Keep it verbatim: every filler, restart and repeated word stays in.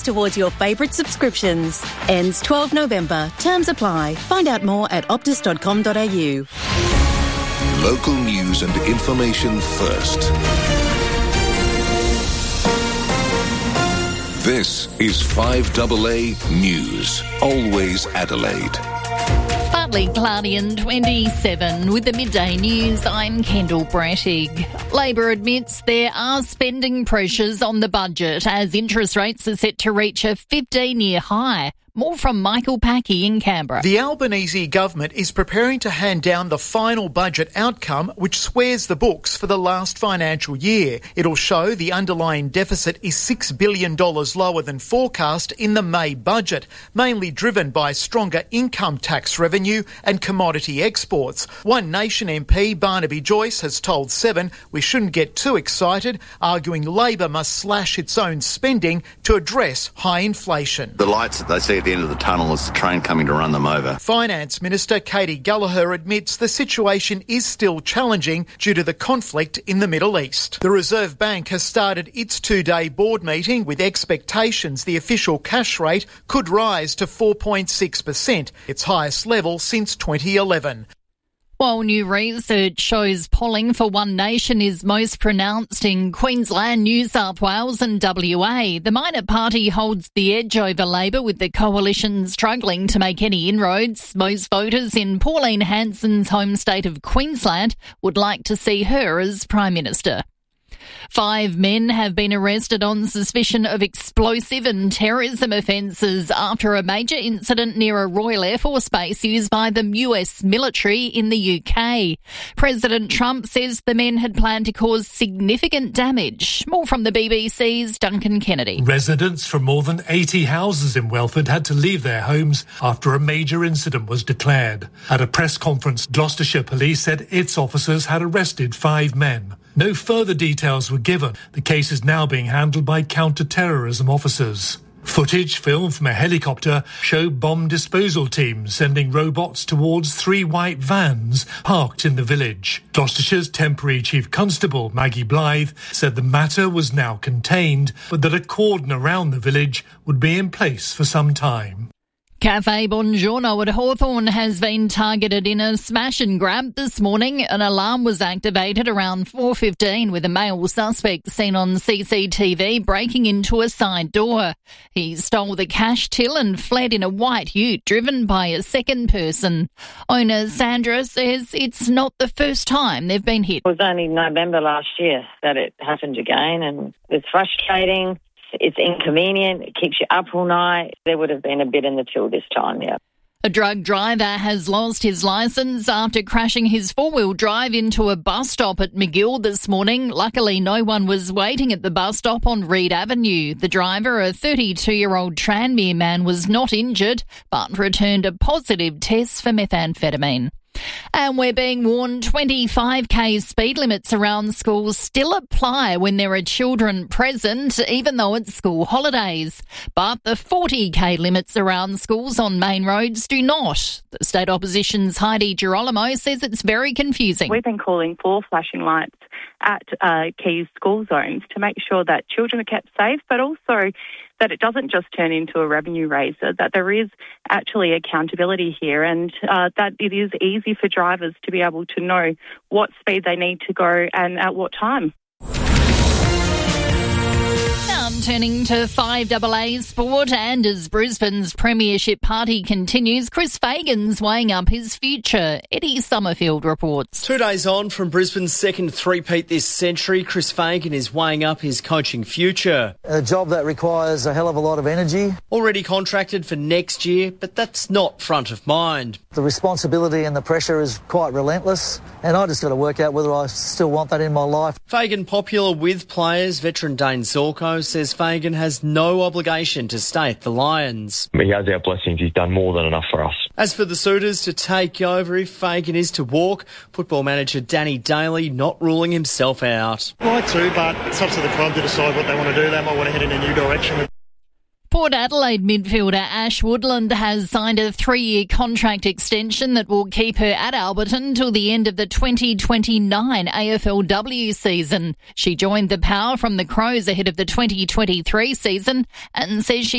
towards your favourite subscriptions. Ends twelfth November. Terms apply. Find out more at optus dot com dot a u. Local news and information first. This is five A A News. Always Adelaide. Partly cloudy and twenty-seven. With the midday news, I'm Kendall Brattig. Labor admits there are spending pressures on the budget as interest rates are set to reach a fifteen-year high. More from Michael Packey in Canberra. The Albanese government is preparing to hand down the final budget outcome, which swears the books for the last financial year. It'll show the underlying deficit is six billion dollars lower than forecast in the May budget, mainly driven by stronger income tax revenue and commodity exports. One Nation M P, Barnaby Joyce, has told Seven we shouldn't get too excited, arguing Labor must slash its own spending to address high inflation. The lights that they see at the end of the tunnel is the train coming to run them over. Finance Minister Katie Gallagher admits the situation is still challenging due to the conflict in the Middle East. The Reserve Bank has started its two-day board meeting with expectations the official cash rate could rise to four point six percent, its highest level since twenty eleven. While new research shows polling for One Nation is most pronounced in Queensland, New South Wales and W A, the minor party holds the edge over Labor, with the coalition struggling to make any inroads. Most voters in Pauline Hanson's home state of Queensland would like to see her as Prime Minister. Five men have been arrested on suspicion of explosive and terrorism offences after a major incident near a Royal Air Force base used by the U S military in the U K. President Trump says the men had planned to cause significant damage. More from the B B C's Duncan Kennedy. Residents from more than eighty houses in Welford had to leave their homes after a major incident was declared. At a press conference, Gloucestershire Police said its officers had arrested five men. No further details were given. The case is now being handled by counter-terrorism officers. Footage filmed from a helicopter showed bomb disposal teams sending robots towards three white vans parked in the village. Gloucestershire's temporary Chief Constable, Maggie Blythe, said the matter was now contained, but that a cordon around the village would be in place for some time. Cafe Buongiorno at Hawthorn has been targeted in a smash and grab this morning. An alarm was activated around four fifteen with a male suspect seen on C C T V breaking into a side door. He stole the cash till and fled in a white ute driven by a second person. Owner Sandra says it's not the first time they've been hit. It was only November last year that it happened again, and it's frustrating. It's inconvenient. It keeps you up all night. There would have been a bit in the till this time, yeah. A drug driver has lost his licence after crashing his four-wheel drive into a bus stop at McGill this morning. Luckily, no one was waiting at the bus stop on Reed Avenue. The driver, a thirty-two-year-old Tranmere man, was not injured but returned a positive test for methamphetamine. And we're being warned twenty-five k speed limits around schools still apply when there are children present, even though it's school holidays. But the forty k limits around schools on main roads do not. The State Opposition's Heidi Girolamo says it's very confusing. We've been calling for flashing lights at uh, key school zones to make sure that children are kept safe, but also that it doesn't just turn into a revenue raiser, that there is actually accountability here, and uh, that it is easy for drivers to be able to know what speed they need to go and at what time. Turning to five A A sport, and as Brisbane's premiership party continues, Chris Fagan's weighing up his future. Eddie Summerfield reports. Two days on from Brisbane's second three-peat this century, Chris Fagan is weighing up his coaching future. A job that requires a hell of a lot of energy. Already contracted for next year, but that's not front of mind. The responsibility and the pressure is quite relentless, and I just got to work out whether I still want that in my life. Fagan popular with players. Veteran Dane Zorko says Fagan has no obligation to stay at the Lions. He has our blessings. He's done more than enough for us. As for the suitors to take over if Fagan is to walk, football manager Danny Daly not ruling himself out. I'd like to, but it's up to the club to decide what they want to do. They might want to head in a new direction. Port Adelaide midfielder Ash Woodland has signed a three-year contract extension that will keep her at Alberton till the end of the twenty twenty-nine A F L W season. She joined the Power from the Crows ahead of the twenty twenty-three season and says she